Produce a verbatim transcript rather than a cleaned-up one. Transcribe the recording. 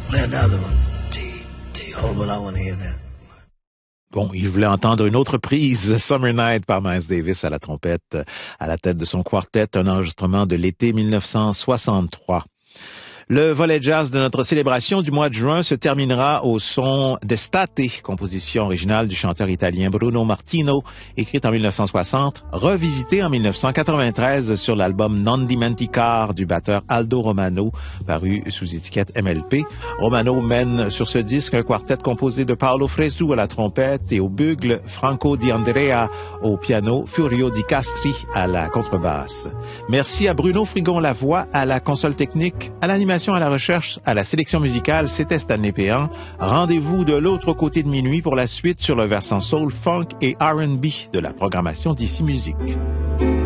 Play another one. T, T, oh, but I want to hear that. Bon, il voulait entendre une autre prise, Summer Night par Miles Davis à la trompette, à la tête de son quartet, un enregistrement de l'été mille neuf cent soixante-trois. Le volet jazz de notre célébration du mois de juin se terminera au son d'Estate, composition originale du chanteur italien Bruno Martino, écrite en mille neuf cent soixante, revisitée en mille neuf cent quatre-vingt-treize sur l'album Non Dimenticar du batteur Aldo Romano, paru sous étiquette M L P. Romano mène sur ce disque un quartet composé de Paolo Fresu à la trompette et au bugle, Franco Di Andrea au piano, Furio Di Castri à la contrebasse. Merci à Bruno Frigon-Lavoie à la console technique, à l'animation, à la recherche, à la sélection musicale, c'était Stanley Péan. Rendez-vous de l'autre côté de minuit pour la suite sur le versant soul, funk et R and B de la programmation d'Ici Musique.